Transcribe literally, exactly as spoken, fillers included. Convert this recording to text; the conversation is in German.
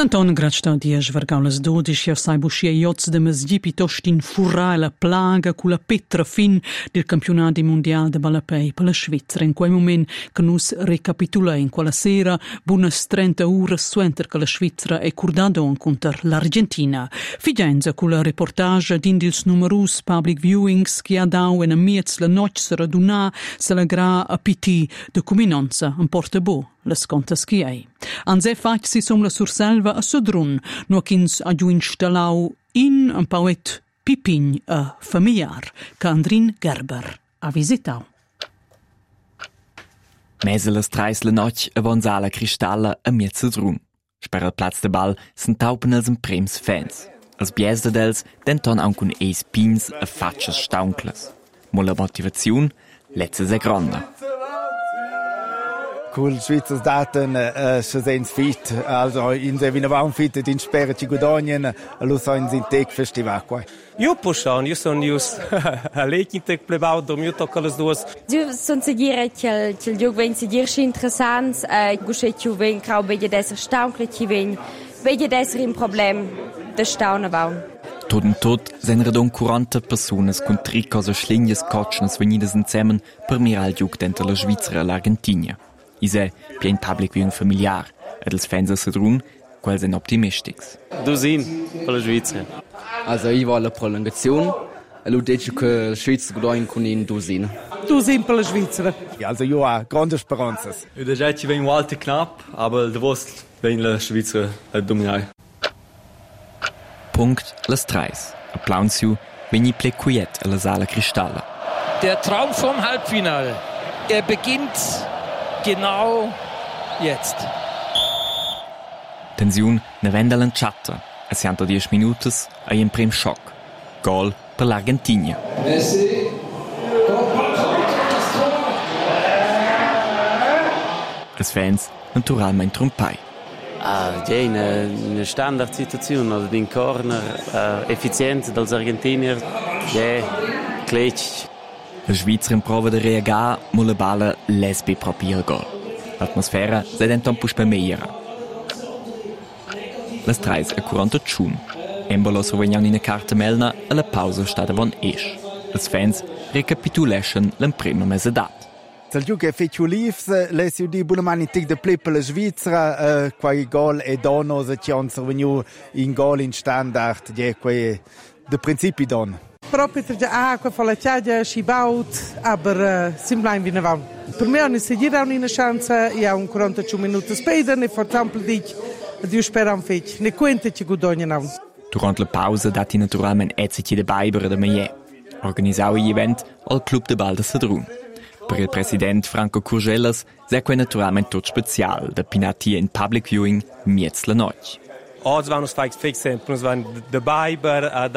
L'Anton Gradstad dia svargau las dodici a sai buscia iots de mesgi piuttosto in furra la plaga con la petra fin del campionato mondiale de ballapei per la Svizzera. In quel moment che nus recapitula in quella sera buonas trenta ore suenter che la Svizzera è curdado contro l'Argentina. Figenza con la reportage d'indils numerus public viewings che ha dau en amiez la noche se radunà se la gra a piti de cominanza in Portabo. Las contas che ei. Anze fac si som la surselva a Sodrun, no ch'ins agiu installau in un pauet pipign a familiar, che Andrin Gerber ha visitau. Mese las trais la noc avon sala cristalla a miez Sodrun. Sper al plaz de ball s'entaupen els emprems fans. Els bies dels denton ancun eis pins a fatschas staunclas. Mo la motivaziun letzes è gronda. Col Schweizers Daten äh, sens fit, also in se vina vaun fit in spera ci guadagnen lo so in Sintec festival qua. Io pushan, io son just a lekintec plebau dom io tocca las duas. Io son seguire che il gioco ven seguire interessant, eh guschetju ven grau bege desser staunkle ci ven. Bege desser im problem de staune vaun. Tot und tot sind redon quaranta personas con tricos o schlinges cotschnas venidas insemmen per mirar il gioco dentro la Svizzera e l'Argentina. Ise pia in public viewing familiar, ed els fans a Sodrun, quels en optimistics. Du sin, per la Svizzera. Also ich war la prolongazione, e lo dice che la Svizzera guadagna con in du sin. Du sin per la Svizzera. Also io ha grande speranzas. Io da ci ven Walter knapp, aber der Wurst ven la Svizzera a dominare. Punkt las treis. Applausiu, vegni ple quiet a la sala cristalla. Der Traum vom Halbfinale, er beginnt genau jetzt. Tensiun ne venda lanciata. A cento dieci minutos a in prim schock. Gol per l'Argentina. Messi. Les fans naturalmein trompai. Ah, ja, eine, eine Standardsituation, also den Corner, äh, Effizienz dels Argentinier, ja, klitsch. La Svizzera in prova de reagar, mo la balla lesbe proprio il gol. L'atmosfera se denton push per meiera. Las trais a quaranta tschun. Embolo sovegnan in a carta melna e la pausa sta davon esch. Les fans recapituleschen l'emprema mesedat. Zal giuge feciulivs, les ju di buonamani tic de play per la Svizzera, quai gol e dono se cion survegnu in gol in standard, je quai de principi don. Proprio perché acqua fa la ciagia si baut, aber uh, simplain wie ne per me non si gira una chance, io un quarantacinque minuti später, ne for esempio dic, io spero un fec, ne quente ci guadagna. Durant la pausa dati naturalment ezici de Baiber de Meillet. Organisau i event al Club de Ball de Sodrun. Per il president Franco Curgelas seque naturalment tot special de pinatia in public viewing miez la noc. Oggi vanno fix sempre, vanno de Baiber